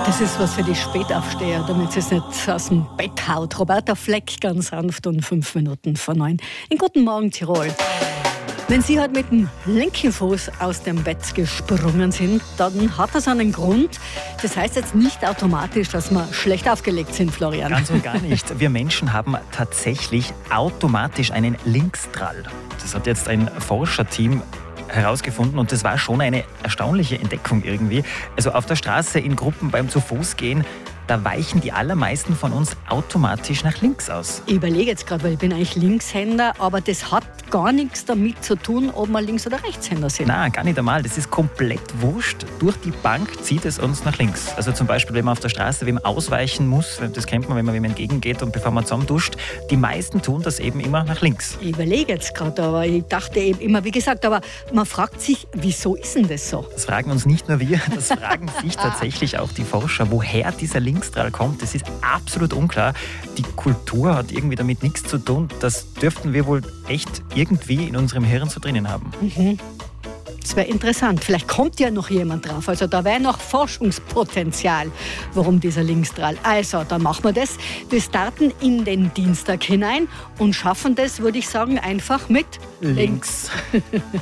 Das ist was für die Spätaufsteher, damit sie es nicht aus dem Bett haut. Roberta Fleck, ganz sanft und 5 Minuten vor 9. In Guten Morgen, Tirol. Wenn Sie halt mit dem linken Fuß aus dem Bett gesprungen sind, dann hat das einen Grund. Das heißt jetzt nicht automatisch, dass wir schlecht aufgelegt sind, Florian. Ganz und gar nicht. Wir Menschen haben tatsächlich automatisch einen Linksdrall. Das hat jetzt ein Forscherteam herausgefunden und das war schon eine erstaunliche Entdeckung irgendwie. Also auf der Straße in Gruppen beim Zu-Fuß-Gehen, da weichen die allermeisten von uns automatisch nach links aus. Ich überlege jetzt gerade, weil ich bin eigentlich Linkshänder, aber das hat gar nichts damit zu tun, ob wir Links- oder Rechtshänder sind. Nein, gar nicht einmal. Das ist komplett wurscht. Durch die Bank zieht es uns nach links. Also zum Beispiel, wenn man auf der Straße wem ausweichen muss, das kennt man, wenn man wem entgegengeht und bevor man zusammenduscht, die meisten tun das eben immer nach links. Ich überlege jetzt gerade, aber ich dachte eben immer, wie gesagt, aber man fragt sich, wieso ist denn das so? Das fragen uns nicht nur wir, das fragen sich tatsächlich auch die Forscher. Woher dieser Linksdrall kommt, das ist absolut unklar. Die Kultur hat irgendwie damit nichts zu tun. Das dürften wir wohl echt irgendwie in unserem Hirn so drinnen haben. Das wäre interessant. Vielleicht kommt ja noch jemand drauf. Also da wäre noch Forschungspotenzial, warum dieser Linksdrall. Also, dann machen wir das. Wir starten in den Dienstag hinein und schaffen das, würde ich sagen, einfach mit Links.